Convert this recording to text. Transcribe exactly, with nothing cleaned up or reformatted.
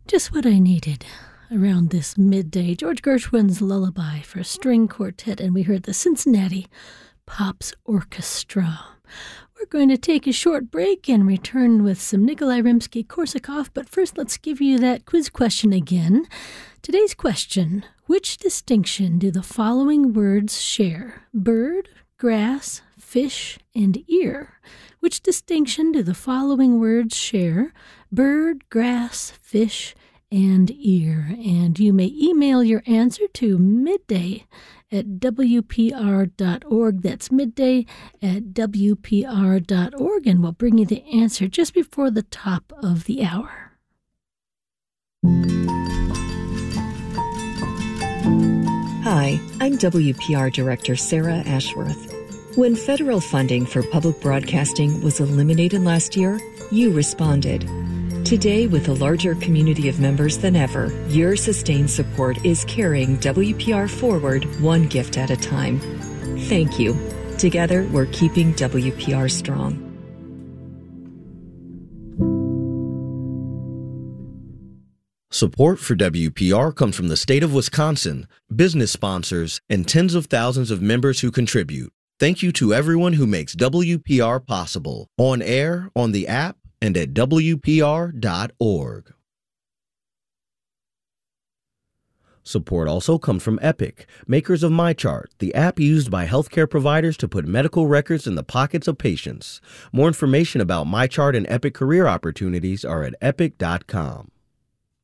Just what I needed around this midday. George Gershwin's Lullaby for String Quartet, and we heard the Cincinnati Pops Orchestra. We're going to take a short break and return with some Nikolai Rimsky-Korsakov, but first let's give you that quiz question again. Today's question: which distinction do the following words share? Bird, grass, fish, and ear. Which distinction do the following words share? Bird, grass, fish, and ear. And you may email your answer to midday at w p r dot org. That's midday at w p r dot org, and we'll bring you the answer just before the top of the hour. Hi, I'm W P R Director Sarah Ashworth. When federal funding for public broadcasting was eliminated last year, you responded. Today, with a larger community of members than ever, your sustained support is carrying W P R forward one gift at a time. Thank you. Together, we're keeping W P R strong. Support for W P R comes from the state of Wisconsin, business sponsors, and tens of thousands of members who contribute. Thank you to everyone who makes W P R possible, on air, on the app, and at w p r dot org. Support also comes from Epic, makers of MyChart, the app used by healthcare providers to put medical records in the pockets of patients. More information about MyChart and Epic career opportunities are at epic dot com.